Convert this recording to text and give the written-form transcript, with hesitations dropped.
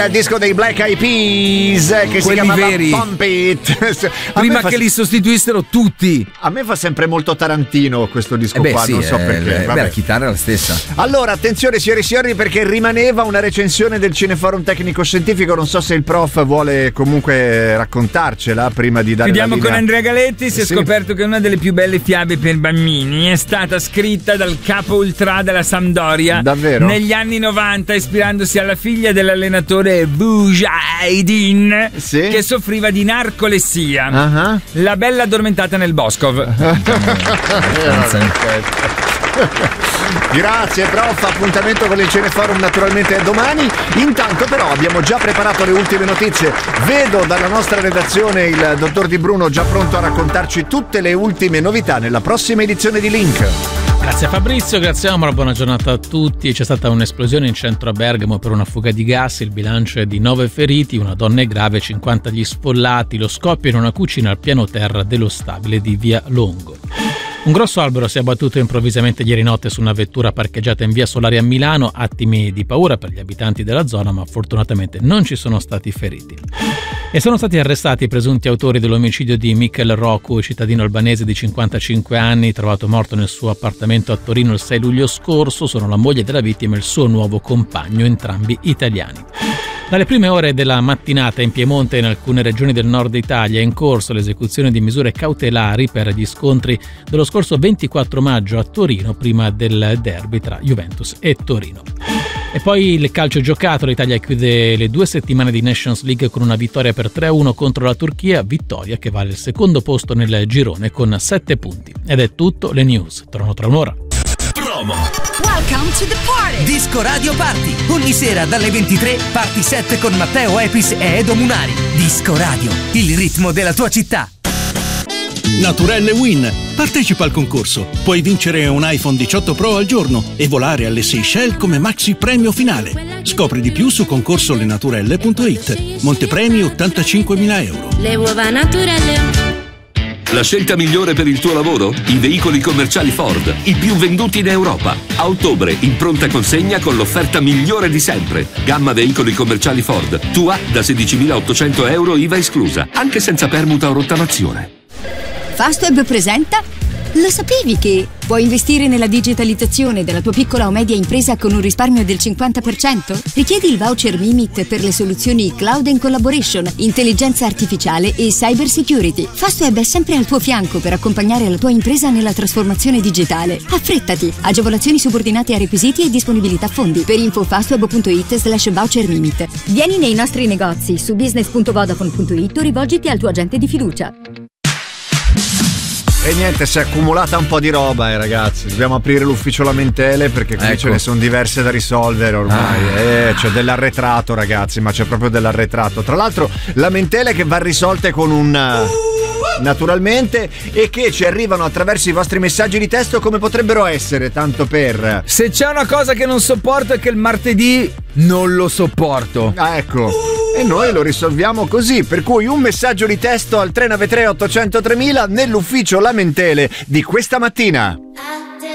Il disco dei Black Eyed Peas che quelli si chiamava veri. Pump It. Prima che li sostituissero tutti. A me fa sempre molto Tarantino questo disco qua, sì, non so perché. la chitarra è la stessa. Allora, attenzione signori e signori, perché rimaneva una recensione del Cineforum Tecnico Scientifico. Non so se il prof vuole comunque raccontarcela prima di dare Chiudiamo la linea. con Andrea Galetti. Si è scoperto che una delle più belle fiabe per bambini è stata scritta dal capo ultra della Sampdoria. Davvero? Negli anni 90, ispirandosi alla figlia dell'allenatore Bujaidin, che soffriva di narcolessia. La bella addormentata nel Boscov. Grazie prof, appuntamento con il Cineforum naturalmente domani. Intanto però abbiamo già preparato le ultime notizie. Vedo dalla nostra redazione il dottor Di Bruno già pronto a raccontarci tutte le ultime novità nella prossima edizione di Link. Grazie Fabrizio, grazie Amaro, buona giornata a tutti. C'è stata un'esplosione in centro a Bergamo per una fuga di gas, il bilancio è di 9 feriti, una donna è grave, 50 gli sfollati, lo scoppio in una cucina al piano terra dello stabile di Via Longo. Un grosso albero si è abbattuto improvvisamente ieri notte su una vettura parcheggiata in via Solari a Milano, attimi di paura per gli abitanti della zona, ma fortunatamente non ci sono stati feriti. E sono stati arrestati i presunti autori dell'omicidio di Michel Rocco, cittadino albanese di 55 anni, trovato morto nel suo appartamento a Torino il 6 luglio scorso. Sono la moglie della vittima e il suo nuovo compagno, entrambi italiani. Dalle prime ore della mattinata in Piemonte e in alcune regioni del nord Italia è in corso l'esecuzione di misure cautelari per gli scontri dello scorso 24 maggio a Torino, prima del derby tra Juventus e Torino. E poi il calcio giocato, l'Italia chiude le 2 settimane di Nations League con una vittoria per 3-1 contro la Turchia, vittoria che vale il secondo posto nel girone con 7 punti. Ed è tutto, le news tornano tra un'ora. Promo. Welcome to the party. Disco Radio Party. Ogni sera dalle 23 Party 7 con Matteo Epis e Edo Munari. Disco Radio, il ritmo della tua città. Naturelle Win. Partecipa al concorso. Puoi vincere un iPhone 18 Pro al giorno e volare alle Seychelles come maxi premio finale. Scopri di più su concorsolenaturelle.it. Montepremi 85.000 euro. Le uova naturelle. La scelta migliore per il tuo lavoro? I veicoli commerciali Ford, i più venduti in Europa. A ottobre, in pronta consegna con l'offerta migliore di sempre. Gamma veicoli commerciali Ford. Tua da 16.800 euro IVA esclusa, anche senza permuta o rottamazione. Fastweb presenta. Lo sapevi che puoi investire nella digitalizzazione della tua piccola o media impresa con un risparmio del 50%? Richiedi il voucher Mimit per le soluzioni Cloud and Collaboration, intelligenza artificiale e cyber security. Fastweb è sempre al tuo fianco per accompagnare la tua impresa nella trasformazione digitale. Affrettati! Agevolazioni subordinate a requisiti e disponibilità fondi. Per info fastweb.it/voucher Mimit. Vieni nei nostri negozi su business.vodafone.it o rivolgiti al tuo agente di fiducia. E niente, si è accumulata un po' di roba, ragazzi. Dobbiamo aprire l'ufficio lamentele perché qui ce ne sono diverse da risolvere ormai. C'è dell'arretrato, ragazzi, ma c'è proprio dell'arretrato. Tra l'altro, lamentele che va risolte con un naturalmente, e che ci arrivano attraverso i vostri messaggi di testo, come potrebbero essere, tanto per... Se c'è una cosa che non sopporto è che il martedì non lo sopporto. Ecco. E noi lo risolviamo così, per cui un messaggio di testo al 393 800 3000 nell'ufficio lamentele di questa mattina.